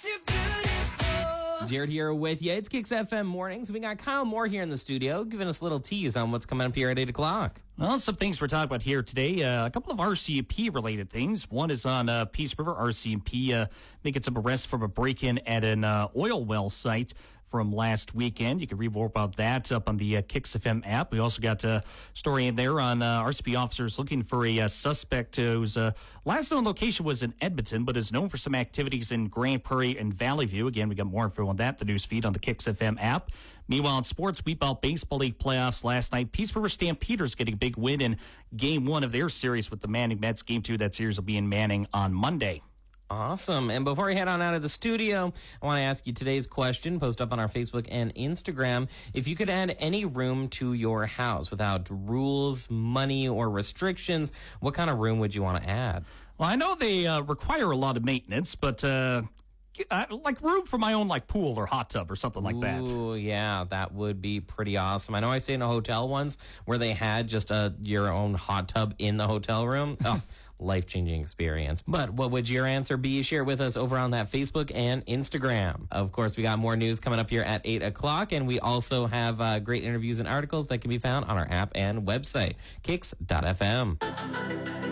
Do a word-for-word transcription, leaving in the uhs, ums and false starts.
too beautiful. Jared here with you. It's Kicks F M Mornings. We got Kyle Moore here in the studio giving us a little tease on what's coming up here at eight o'clock. Well, some things we're talking about here today. Uh, a couple of R C M P-related things. One is on uh, Peace River. R C M P uh, making some arrests from a break-in at an uh, oil well site from last weekend. You can read more about that up on the uh, Kicks F M app. We also got a story in there on uh, R C M P officers looking for a uh, suspect whose uh, last known location was in Edmonton, but is known for some activities in Grand Prairie and Valley View. Again, we got more info on that, the news feed on the Kicks F M app. Meanwhile, in sports, Wheat Belt Baseball League playoffs last night, Peace River Stampeders getting a big win in game one of their series with the Manning Mets. Game two of that series will be in Manning on Monday. Awesome. And before we head on out of the studio, I want to ask you today's question, post up on our Facebook and Instagram. If you could add any room to your house without rules, money, or restrictions, what kind of room would you want to add? Well, I know they uh, require a lot of maintenance, but uh, uh, like room for my own like pool or hot tub or something like that. Ooh, yeah, that would be pretty awesome. I know I stayed in a hotel once where they had just a your own hot tub in the hotel room. Oh, life-changing experience. But what would your answer be? Share with us over on that Facebook and Instagram. Of course, we got more news coming up here at eight o'clock, and we also have uh, great interviews and articles that can be found on our app and website, kicks dot f m.